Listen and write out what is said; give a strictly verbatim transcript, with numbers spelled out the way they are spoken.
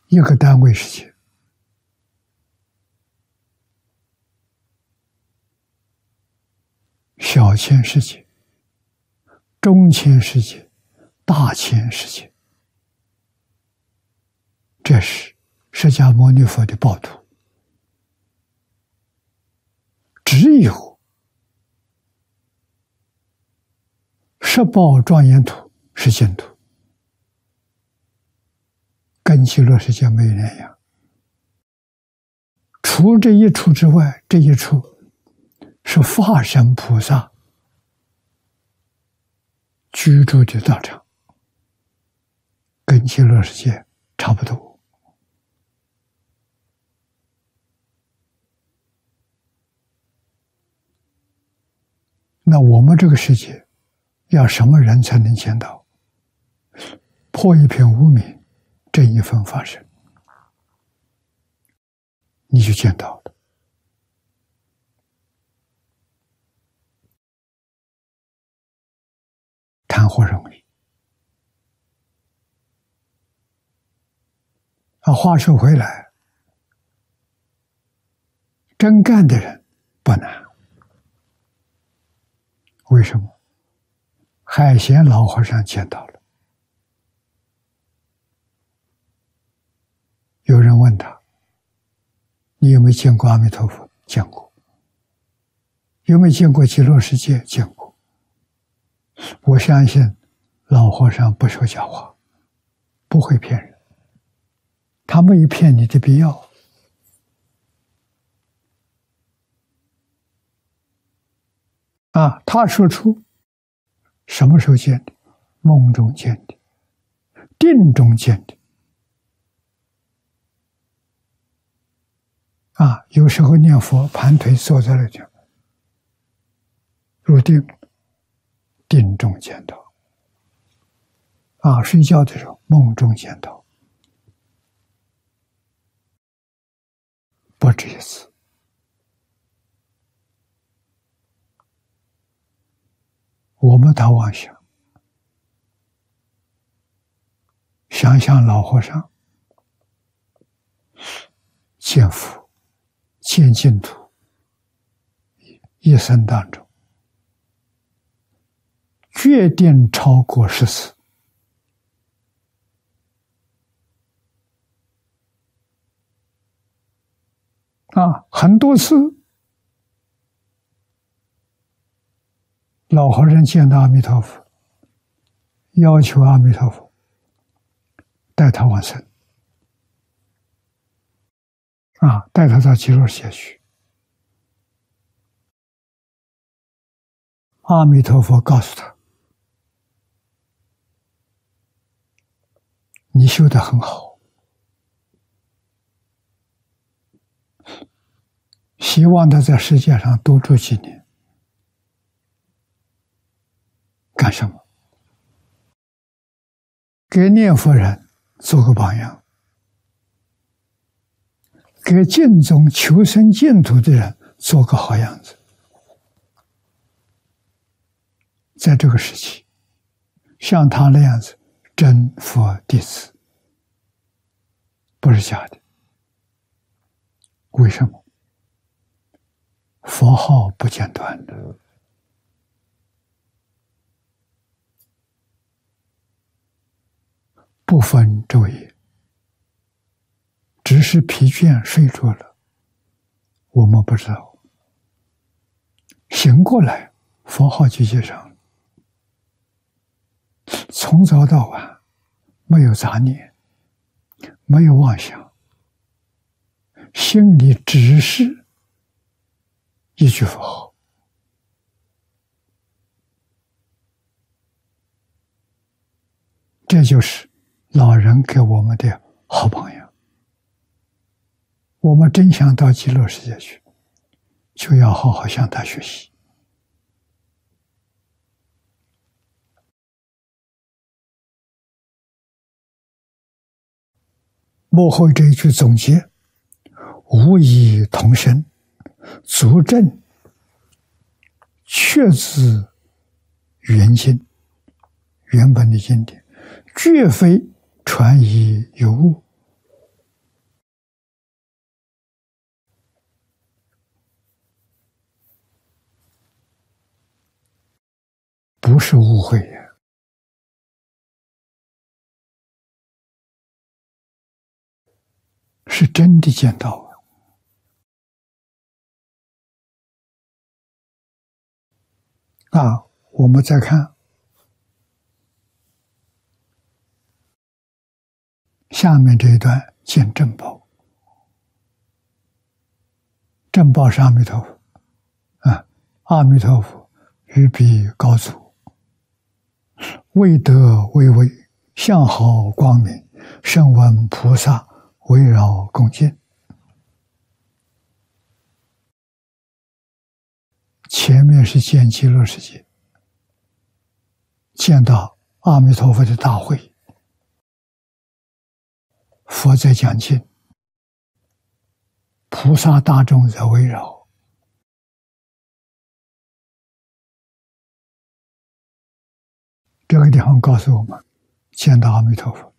一个单位世界，小千世界、中千世界、大千世界，这是释迦牟尼佛的报图。只有十报庄严图是净土，跟极乐世界没有两样。除这一处之外，这一处是化身菩萨居住的道场，跟极乐世界差不多。那我们这个世界要什么人才能见到？破一片无明，正一分法身，你就见到了。谈何容易啊！话说回来，真干的人不难。为什么？海贤老和尚见到了。有人问他：“你有没有见过阿弥陀佛？”见过。有没有见过极乐世界？见过。我相信老和尚不说假话，不会骗人，他没有骗你的必要。啊，他说出什么时候见的？梦中见的，定中见的。啊，有时候念佛盘腿坐在那里，入定，定中见到。啊，睡觉的时候梦中见到，不止一次。我们打妄想，想想老和尚见佛、见净土，一生当中决定超过十次。啊，很多次。老和尚见到阿弥陀佛，要求阿弥陀佛带他往生，啊，带他到极乐世界去。阿弥陀佛告诉他：“你修得很好，希望他在世界上多住几年。”干什么？给念佛人做个榜样，给净宗求生净土的人做个好样子。在这个时期，像他那样子真佛弟子，不是假的。为什么？佛号不间断的。不分昼夜，只是疲倦睡着了，我们不知道。醒过来，佛号就接上了，从早到晚，没有杂念，没有妄想，心里只是一句佛号。这就是老人给我们的好榜样。我们真想到极乐世界去，就要好好向他学习。幕后这一句总结：无以同生，足证确自原经，原本的经典，绝非传以有误。 不是误会呀，是真的见到啊！我们再看下面这一段，见正报。正报是阿弥陀佛啊！阿弥陀佛于彼高足，威德巍巍，相好光明，声闻菩萨围绕恭敬。前面是见极乐世界，见到阿弥陀佛的大会，佛在讲经，菩萨大众在围绕。这个地方告诉我们，见到阿弥陀佛